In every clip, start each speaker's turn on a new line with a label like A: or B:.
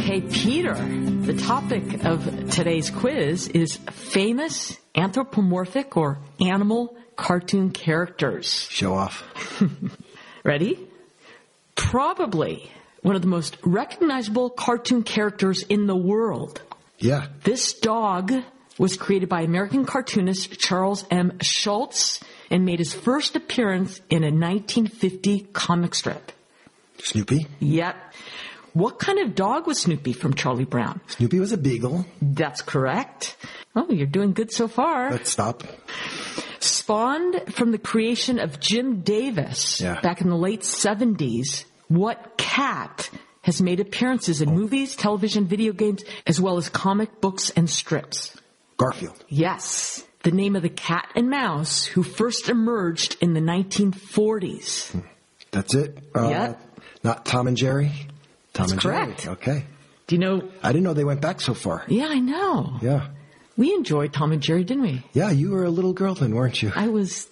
A: Okay, Peter, the topic of today's quiz is famous anthropomorphic or animal cartoon characters.
B: Show off.
A: Ready? Probably one of the most recognizable cartoon characters in the world.
B: Yeah.
A: This dog was created by American cartoonist Charles M. Schulz and made his first appearance in a 1950 comic strip.
B: Snoopy?
A: Yep. What kind of dog was Snoopy from Charlie Brown?
B: Snoopy was a beagle.
A: That's correct. Oh, you're doing good so far.
B: Let's stop.
A: Spawned from the creation of Jim Davis back in the late 70s, what cat has made appearances in movies, television, video games, as well as comic books and strips?
B: Garfield.
A: Yes. The name of the cat and mouse who first emerged in the 1940s.
B: That's it?
A: Yep.
B: Not Tom and Jerry? Tom
A: That's
B: and
A: correct.
B: Jerry. Okay.
A: Do you know?
B: I didn't know they went back so far.
A: Yeah, I know.
B: Yeah.
A: We enjoyed Tom and Jerry, didn't we?
B: Yeah, you were a little girl then, weren't you?
A: I was.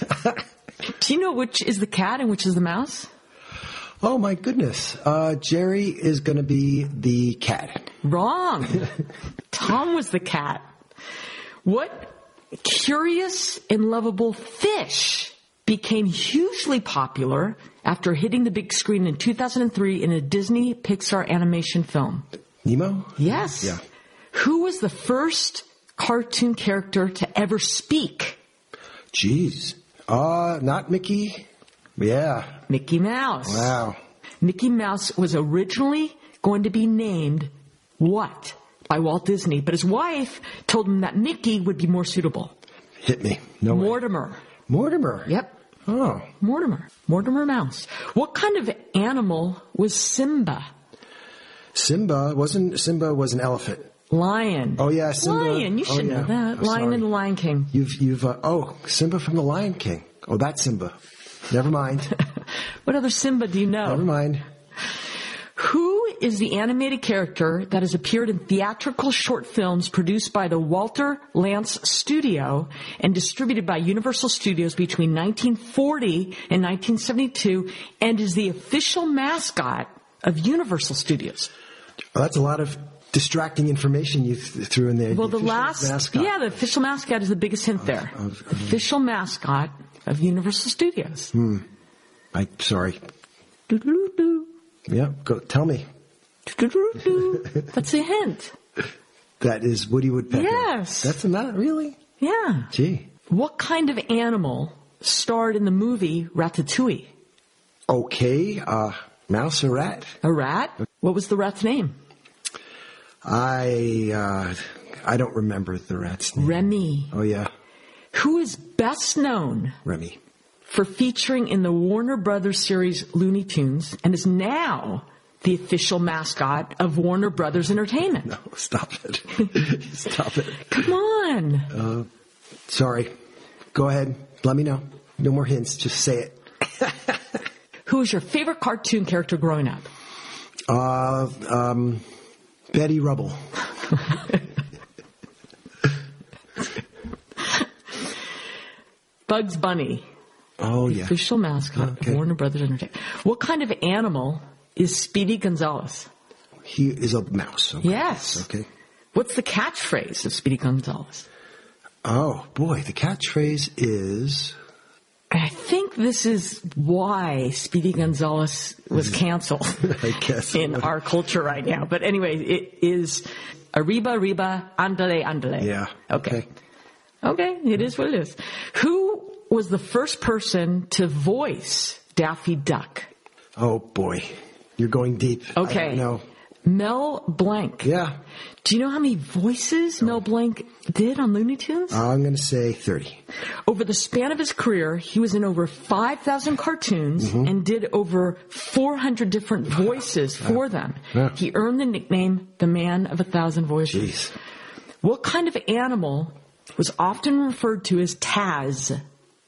A: Do you know which is the cat and which is the mouse?
B: Oh, my goodness. Jerry is going to be the cat.
A: Wrong. Tom was the cat. What curious and lovable fish became hugely popular after hitting the big screen in 2003 in a Disney Pixar animation film?
B: Nemo?
A: Yes.
B: Yeah.
A: Who was the first cartoon character to ever speak?
B: Jeez. Not Mickey? Yeah.
A: Mickey Mouse.
B: Wow.
A: Mickey Mouse was originally going to be named what? By Walt Disney, but his wife told him that Mickey would be more suitable.
B: Hit me. No way.
A: Mortimer.
B: Mortimer?
A: Yep.
B: Oh.
A: Mortimer. Mortimer Mouse. What kind of animal was Simba?
B: Simba was an elephant.
A: Lion.
B: Oh yeah, Simba.
A: Lion. You should know that.
B: Oh,
A: Lion and the Lion King.
B: Simba from the Lion King. Oh, that's Simba. Never mind.
A: What other Simba do you know?
B: Never mind.
A: Who is the animated character that has appeared in theatrical short films produced by the Walter Lantz Studio and distributed by Universal Studios between 1940 and 1972 and is the official mascot of Universal Studios?
B: Well, that's a lot of distracting information you threw in there.
A: Well, the official mascot is the biggest hint there. Official mascot of Universal Studios.
B: Sorry.
A: Doo-doo-doo.
B: Yeah, go tell me.
A: That's a hint.
B: That is Woody Woodpecker.
A: Yes.
B: That's not really?
A: Yeah.
B: Gee.
A: What kind of animal starred in the movie Ratatouille?
B: Okay, mouse or rat?
A: A rat? What was the rat's name?
B: I don't remember the rat's name.
A: Remy.
B: Oh, yeah.
A: Who is best known
B: Remy.
A: for featuring in the Warner Brothers series Looney Tunes and is now the official mascot of Warner Brothers Entertainment?
B: No, stop it. Stop it.
A: Come on.
B: Sorry. Go ahead. Let me know. No more hints. Just say it.
A: Who was your favorite cartoon character growing up?
B: Betty Rubble.
A: Bugs Bunny.
B: Oh, yeah.
A: Official mascot of Warner Brothers Entertainment. What kind of animal is Speedy Gonzales?
B: He is a mouse. Okay.
A: Yes.
B: Okay.
A: What's the catchphrase of Speedy Gonzales?
B: Oh, boy. The catchphrase is...
A: I think this is why Speedy Gonzales was canceled
B: I guess
A: in our culture right now. But anyway, it is arriba, arriba, andale, andale.
B: Yeah.
A: Okay. Okay, it is what it is. Who was the first person to voice Daffy Duck?
B: Oh, boy. You're going deep.
A: Okay.
B: I don't know.
A: Mel Blanc.
B: Yeah.
A: Do you know how many voices Mel Blanc did on Looney Tunes?
B: I'm going to say 30.
A: Over the span of his career, he was in over 5,000 cartoons and did over 400 different voices for them.
B: Yeah.
A: He earned the nickname the Man of 1,000 Voices.
B: Jeez.
A: What kind of animal was often referred to as Taz?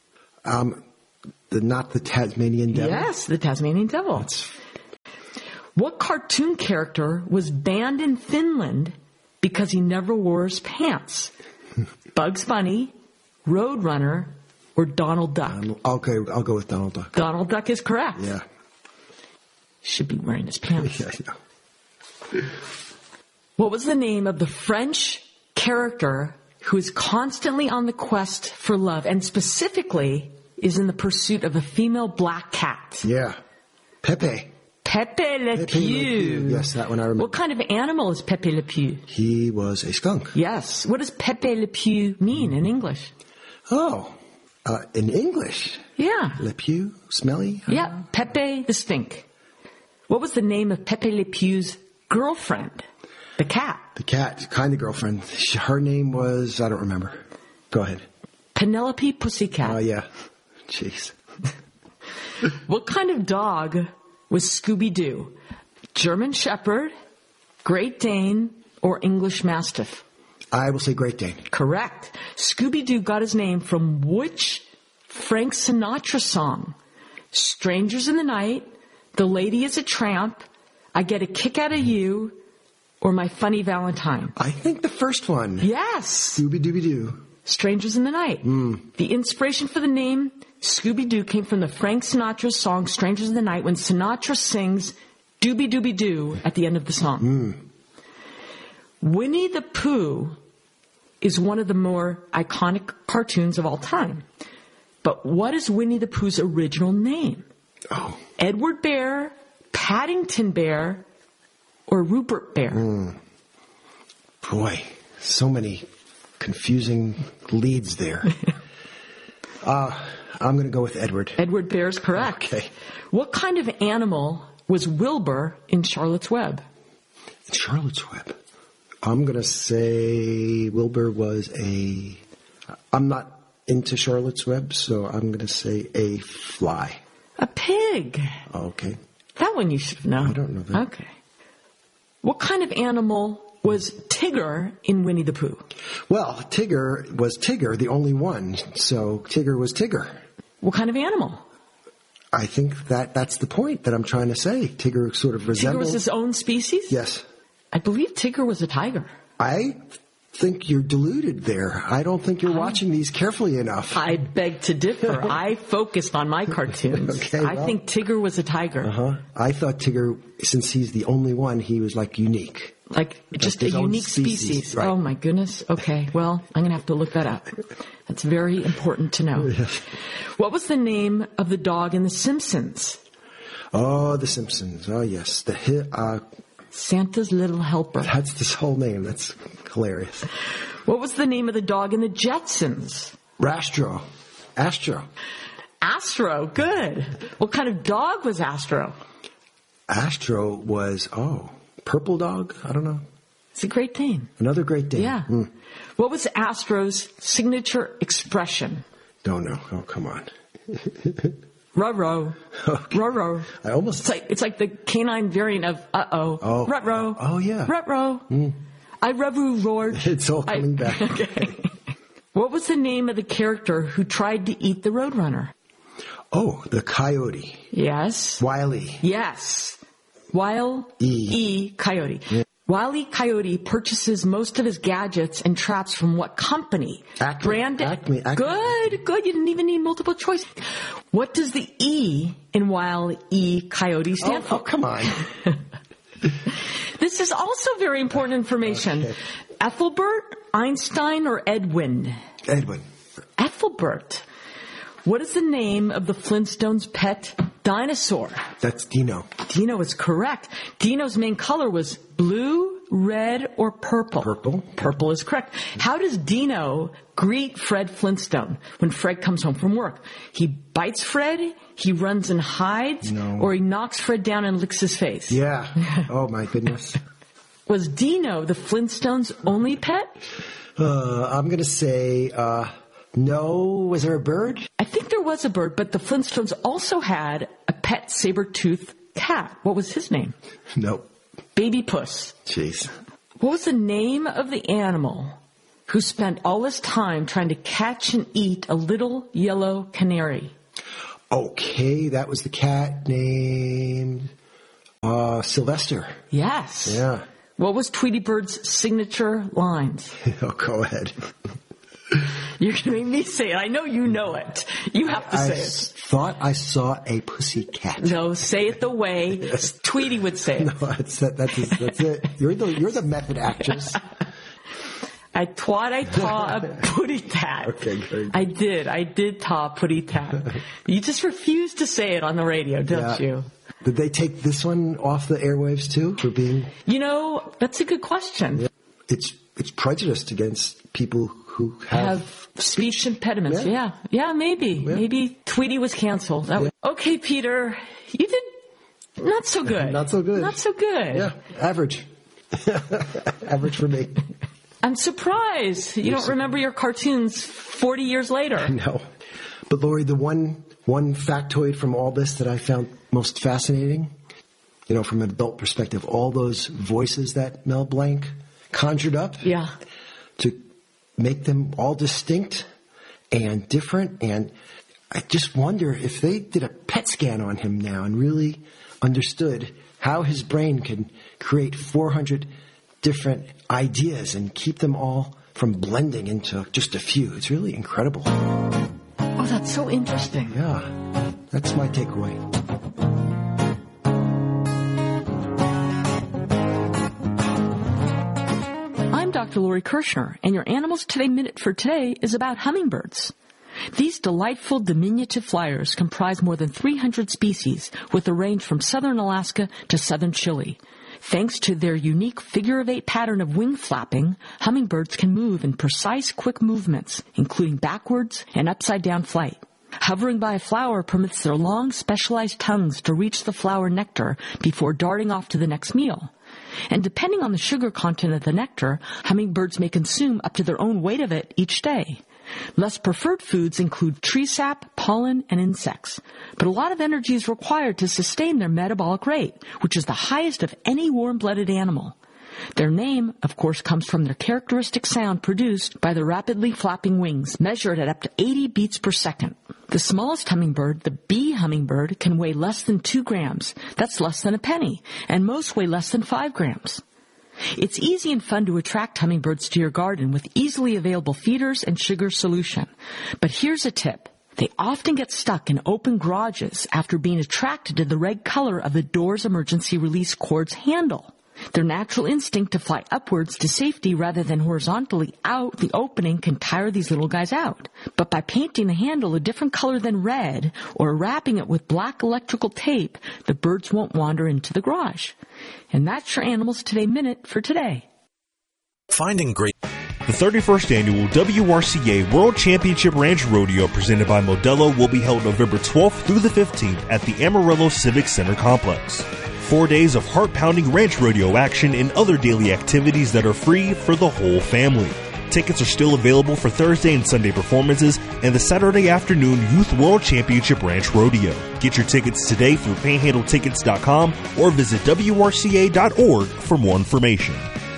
B: Not the Tasmanian Devil?
A: Yes, the Tasmanian Devil. What cartoon character was banned in Finland because he never wore his pants? Bugs Bunny, Roadrunner, or Donald Duck?
B: Okay, I'll go with Donald Duck.
A: Donald Duck is correct.
B: Yeah.
A: Should be wearing his pants.
B: Yeah, I know.
A: What was the name of the French character who is constantly on the quest for love and specifically is in the pursuit of a female black cat?
B: Yeah. Pepe.
A: Pepe Le Pew.
B: Yes, that one I remember.
A: What kind of animal is Pepe Le Pew?
B: He was a skunk.
A: Yes. What does Pepe Le Pew mean in English?
B: Oh, in English?
A: Yeah.
B: Le Pew? Smelly?
A: Yeah, Pepe the Stink. What was the name of Pepe Le Pew's girlfriend? The cat.
B: The cat, kind of girlfriend. Her name was, I don't remember. Go ahead.
A: Penelope Pussycat.
B: Oh, yeah. Jeez.
A: What kind of dog was Scooby-Doo? German Shepherd, Great Dane, or English Mastiff?
B: I will say Great Dane.
A: Correct. Scooby-Doo got his name from which Frank Sinatra song? Strangers in the Night, The Lady is a Tramp, I Get a Kick Out of You, or My Funny Valentine?
B: I think the first one.
A: Yes.
B: Scooby-Dooby-Doo.
A: Strangers in the Night. The inspiration for the name Scooby-Doo came from the Frank Sinatra song Strangers in the Night when Sinatra sings Dooby-Dooby-Doo at the end of the song. Winnie the Pooh is one of the more iconic cartoons of all time. But what is Winnie the Pooh's original name?
B: Oh.
A: Edward Bear, Paddington Bear, or Rupert Bear?
B: Boy, so many confusing leads there. I'm going to go with Edward.
A: Edward Bear is correct.
B: Okay.
A: What kind of animal was Wilbur in Charlotte's Web?
B: Charlotte's Web. I'm going to say Wilbur was I'm not into Charlotte's Web, so I'm going to say a fly.
A: A pig.
B: Okay.
A: That one you should have known.
B: I don't know that.
A: Okay. What kind of animal was Tigger in Winnie the Pooh?
B: Well, Tigger was Tigger, the only one. So Tigger was Tigger.
A: What kind of animal?
B: I think that's the point that I'm trying to say. Tigger sort of resembled...
A: Tigger was his own species?
B: Yes.
A: I believe Tigger was a tiger.
B: I think you're deluded there. I don't think you're watching these carefully enough.
A: I beg to differ. I focused on my cartoons.
B: Okay,
A: I think Tigger was a tiger.
B: Uh-huh. I thought Tigger, since he's the only one, he was like unique.
A: Like just a
B: his own
A: unique species.
B: Right.
A: Oh, my goodness. Okay, well, I'm going to have to look that up. That's very important to know.
B: Yes.
A: What was the name of the dog in The Simpsons?
B: Oh, The Simpsons. Oh, yes.
A: Santa's Little Helper.
B: That's this whole name. That's hilarious.
A: What was the name of the dog in The Jetsons?
B: Astro.
A: Astro. Good. What kind of dog was Astro?
B: Astro was, purple dog? I don't know.
A: It's a Great Dane.
B: Another Great Dane.
A: Yeah. What was Astro's signature expression?
B: Don't know. Oh, come on.
A: Ruh-roh.
B: Okay.
A: Ruh-roh.
B: I almost...
A: It's like the canine variant of uh-oh.
B: Oh.
A: Ruh-roh.
B: Oh, yeah.
A: Ruh-roh. I ruh-roh roared.
B: It's all coming back.
A: Okay. What was the name of the character who tried to eat the Roadrunner?
B: Oh, the coyote.
A: Yes.
B: Wile E.
A: Yes. Wile-E Coyote.
B: Yeah.
A: Wile E. Coyote purchases most of his gadgets and traps from what company?
B: Acme. Acme.
A: Good. You didn't even need multiple choice. What does the E in Wile E. Coyote stand for?
B: Oh, come on.
A: This is also very important information.
B: Okay.
A: Ethelbert, Einstein, or Edwin?
B: Edwin.
A: Ethelbert. What is the name of the Flintstones' pet dinosaur?
B: That's Dino.
A: Dino is correct. Dino's main color was blue, red, or purple?
B: Purple.
A: Purple is correct. How does Dino greet Fred Flintstone when Fred comes home from work? He bites Fred, he runs and hides, or he knocks Fred down and licks his face?
B: Yeah. Oh, my goodness.
A: Was Dino the Flintstones' only pet?
B: I'm going to say, no. Was there a bird?
A: I think there was a bird, but the Flintstones also had a pet saber-toothed cat. What was his name?
B: Nope.
A: Baby Puss.
B: Jeez.
A: What was the name of the animal who spent all his time trying to catch and eat a little yellow canary?
B: Okay, that was the cat named Sylvester.
A: Yes.
B: Yeah.
A: What was Tweety Bird's signature lines?
B: Oh, go ahead.
A: You're going to make me say it. I know you know it. You have to say it.
B: I thought I saw a pussy cat.
A: No, say it the way Tweety would say it.
B: No, that's it. You're the method actress.
A: I thought I saw a putty tat.
B: Okay, good.
A: I did taw a putty tat. You just refuse to say it on the radio, don't you?
B: Did they take this one off the airwaves too for being?
A: That's a good question.
B: Yeah. It's prejudiced against people who have
A: speech impediments. Yeah, maybe. Yeah. Maybe Tweety was canceled. Okay, Peter, you did not so good.
B: Not so good.
A: Not so good.
B: Yeah, average. Average for me.
A: I'm surprised you don't remember your cartoons 40 years later.
B: No. But Lori, the one factoid from all this that I found most fascinating, from an adult perspective, all those voices that Mel Blanc conjured up to make them all distinct and different. And I just wonder if they did a PET scan on him now and really understood how his brain can create 400 different ideas and keep them all from blending into just a few. It's really incredible.
A: Oh, that's so interesting.
B: Yeah, that's my takeaway.
A: I'm Dr. Lori Kirshner, and your Animals Today Minute for today is about hummingbirds. These delightful diminutive flyers comprise more than 300 species with a range from southern Alaska to southern Chile. Thanks to their unique figure-of-8 pattern of wing flapping, hummingbirds can move in precise, quick movements, including backwards and upside-down flight. Hovering by a flower permits their long, specialized tongues to reach the flower nectar before darting off to the next meal. And depending on the sugar content of the nectar, hummingbirds may consume up to their own weight of it each day. Less preferred foods include tree sap, pollen, and insects. But a lot of energy is required to sustain their metabolic rate, which is the highest of any warm-blooded animal. Their name, of course, comes from their characteristic sound produced by the rapidly flapping wings, measured at up to 80 beats per second. The smallest hummingbird, the bee hummingbird, can weigh less than 2 grams. That's less than a penny, and most weigh less than 5 grams. It's easy and fun to attract hummingbirds to your garden with easily available feeders and sugar solution. But here's a tip. They often get stuck in open garages after being attracted to the red color of the door's emergency release cord's handle. Their natural instinct to fly upwards to safety rather than horizontally out the opening can tire these little guys out. But by painting the handle a different color than red or wrapping it with black electrical tape, the birds won't wander into the garage. And that's your Animals Today Minute for today.
C: Finding great. The 31st annual WRCA World Championship Ranch Rodeo presented by Modelo will be held November 12th through the 15th at the Amarillo Civic Center Complex. 4 days of heart-pounding ranch rodeo action and other daily activities that are free for the whole family. Tickets are still available for Thursday and Sunday performances and the Saturday afternoon Youth World Championship Ranch Rodeo. Get your tickets today through panhandletickets.com or visit WRCA.org for more information.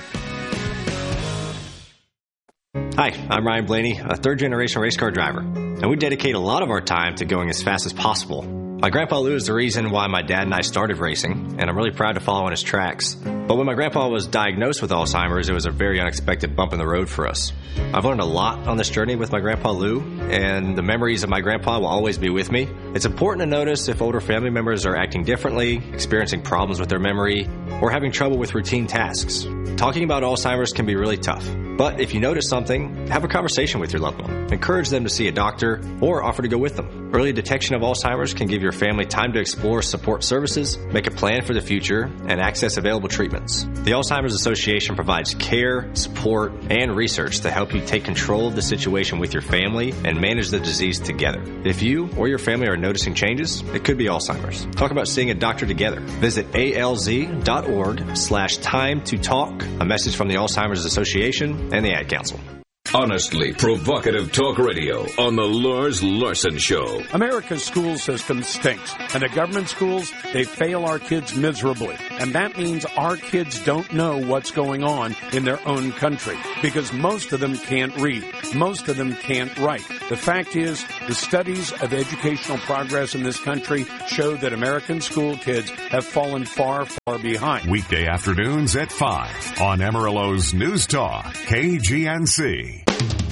D: Hi, I'm Ryan Blaney, a third-generation race car driver, and we dedicate a lot of our time to going as fast as possible. My grandpa Lou is the reason why my dad and I started racing, and I'm really proud to follow in his tracks. But when my grandpa was diagnosed with Alzheimer's, it was a very unexpected bump in the road for us. I've learned a lot on this journey with my grandpa Lou, and the memories of my grandpa will always be with me. It's important to notice if older family members are acting differently, experiencing problems with their memory, or having trouble with routine tasks. Talking about Alzheimer's can be really tough. But if you notice something, have a conversation with your loved one. Encourage them to see a doctor or offer to go with them. Early detection of Alzheimer's can give your family time to explore support services, make a plan for the future, and access available treatments. The Alzheimer's Association provides care, support, and research to help you take control of the situation with your family and manage the disease together. If you or your family are noticing changes, it could be Alzheimer's. Talk about seeing a doctor together. Visit alz.org/time to talk. A message from the Alzheimer's Association and the Ad Council.
E: Honestly provocative talk radio on the Lars Larson Show.
F: America's school system stinks, and the government schools, they fail our kids miserably. And that means our kids don't know what's going on in their own country, because most of them can't read. Most of them can't write. The fact is, the studies of educational progress in this country show that American school kids have fallen far, far behind.
G: Weekday afternoons at 5 on Amarillo's News Talk, KGNC.